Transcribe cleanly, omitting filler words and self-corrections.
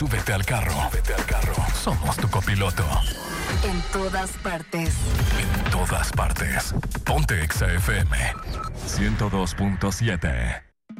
Súbete al carro. Somos tu copiloto. En todas partes. En todas partes. Ponte Exa FM 102.7.